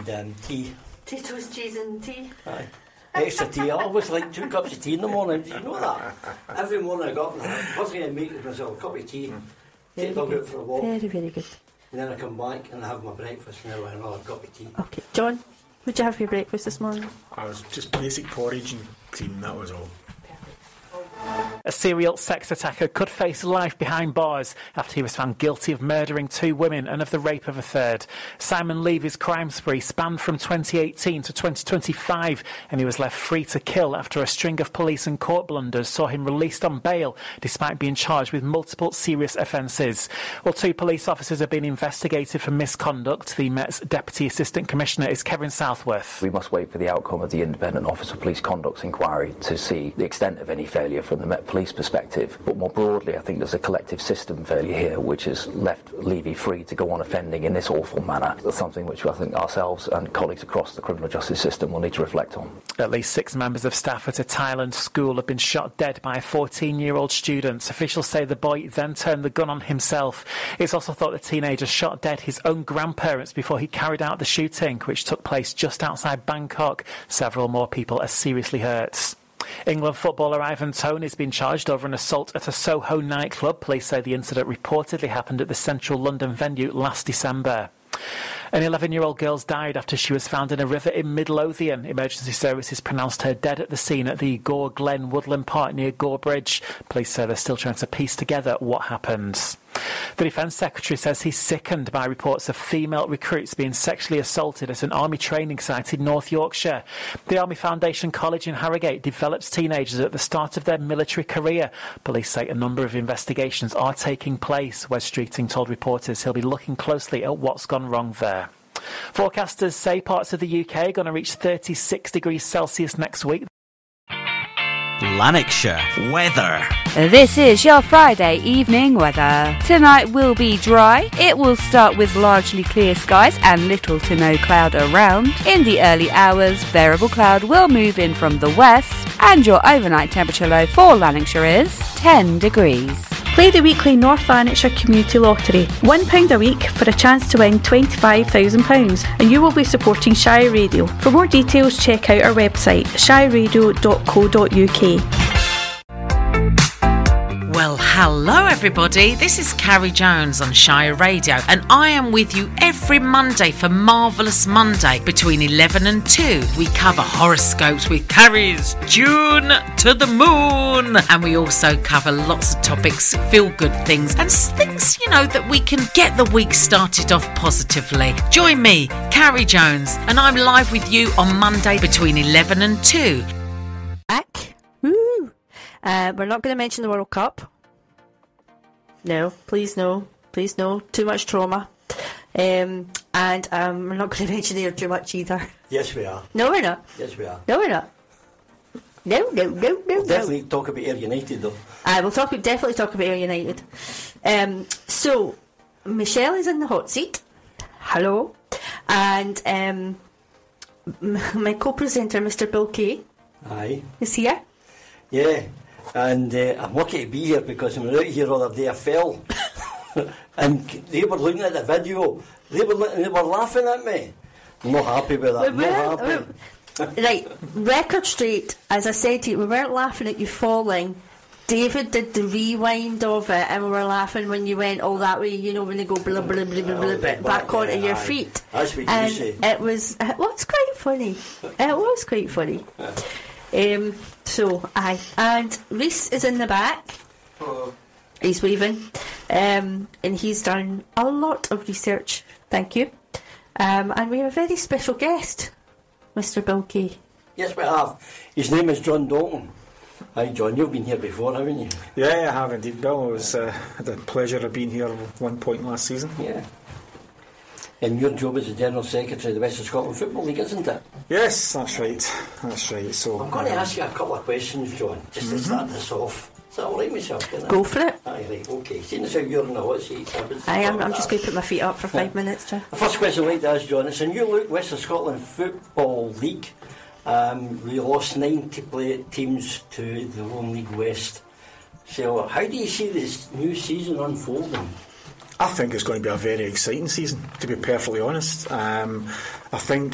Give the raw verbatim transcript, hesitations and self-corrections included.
and um, tea. Tea, toast, cheese and tea. Aye. Extra tea. I always like two cups of tea in the morning. Do you know that? Every morning I got up, first thing I make is myself a cup of tea, mm. take the dog out for a walk. Very, very good. And then I come back and I have my breakfast and then another cup of tea. Okay. John, what did you have for your breakfast this morning? I was just basic porridge and cream, that was all. A serial sex attacker could face life behind bars after he was found guilty of murdering two women and of the rape of a third. Simon Levy's crime spree spanned from twenty eighteen to twenty twenty-five, and he was left free to kill after a string of police and court blunders saw him released on bail despite being charged with multiple serious offences. Well, two police officers have been investigated for misconduct. The Met's Deputy Assistant Commissioner is Kevin Southworth. We must wait for the outcome of the Independent Office of Police Conduct's inquiry to see the extent of any failure from the Met Police perspective. But more broadly, I think there's a collective system failure here which has left Levy free to go on offending in this awful manner. That's something which I think ourselves and colleagues across the criminal justice system will need to reflect on. At least six members of staff at a Thailand school have been shot dead by a fourteen-year-old student. Officials say the boy then turned the gun on himself. It's also thought the teenager shot dead his own grandparents before he carried out the shooting, which took place just outside Bangkok. Several more people are seriously hurt. England footballer Ivan Toney has been charged over an assault at a Soho nightclub. Police say the incident reportedly happened at the central London venue last December. An eleven-year-old girl died after she was found in a river in Midlothian. Emergency services pronounced her dead at the scene at the Gore Glen Woodland Park near Gore Bridge. Police say they're still trying to piece together what happened. The Defence Secretary says he's sickened by reports of female recruits being sexually assaulted at an army training site in North Yorkshire. The Army Foundation College in Harrogate develops teenagers at the start of their military career. Police say a number of investigations are taking place. Wes Streeting told reporters he'll be looking closely at what's gone wrong there. Forecasters say parts of the U K are going to reach thirty-six degrees Celsius next week. Lanarkshire weather. This is your Friday evening weather. Tonight will be dry. It will start with largely clear skies and little to no cloud around. In the early hours, variable cloud will move in from the west, and your overnight temperature low for Lanarkshire is ten degrees. Play the weekly North Lanarkshire Community Lottery. one pound a week for a chance to win twenty-five thousand pounds, and you will be supporting Shire Radio. For more details, check out our website, shire radio dot co dot uk. Well, hello everybody, this is Carrie Jones on Shire Radio, and I am with you every Monday for Marvellous Monday between eleven and two. We cover horoscopes with Carrie's June to the Moon, and we also cover lots of topics, feel good things, and things, you know, that we can get the week started off positively. Join me, Carrie Jones, and I'm live with you on Monday between eleven and two. Back. Woo! Uh, we're not going to mention the World Cup. No, please no. Please no. Too much trauma. Um, and um, we're not going to mention the air too much either. Yes, we are. No, we're not. Yes, we are. No, we're not. No, no, no, no, we'll no. definitely talk about Ayr United, though. I will talk. Definitely talk about Ayr United. Um, so, Michelle is in the hot seat. Hello. And um, my co-presenter, Mister Bill Kay, Aye. is here. Yeah. And uh, I'm lucky to be here because when I was out here the other day I fell and they were looking at the video, they were they were laughing at me. I'm not happy with that. We not weren't, happy. Right, record straight, as I said to you, we weren't laughing at you falling. David did the rewind of it and we were laughing when you went all that way, you know, when they go blah blah blah blah blah, blah back, back onto yeah, your aye. feet. That's what and you say. It was, it was quite funny. It was quite funny. Um, so, aye. And Reese is in the back. Hello. He's waving. Um, and he's done a lot of research. Thank you. Um, and we have a very special guest, Mister Bill Kay. Yes, we have. His name is John Dalton. Hi, John. You've been here before, haven't you? Yeah, I have indeed, Bill. I was, uh, had the pleasure of being here at one point last season. Yeah. And your job is the General Secretary of the Western Scotland Football League, isn't it? Yes, that's right. That's right. So I'm going to ask you a couple of questions, John, just mm-hmm. to start this off. Is that all right, myself? Can I? Go for it. Aye, right, okay. Seeing as how you're in the hot seat, I am. I'm just going to put my feet up for five minutes, John. The first question I'd like to ask, John, it's a new look Western Scotland Football League. Um, we lost ninety play teams to the Lone League West. So, how do you see this new season unfolding? I think it's going to be a very exciting season, to be perfectly honest. Um, I think